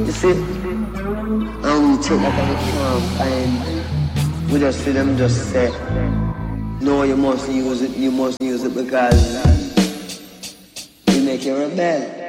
You see? And we take that as a camp and we just see them just say, no, you must use it because you make you rebel.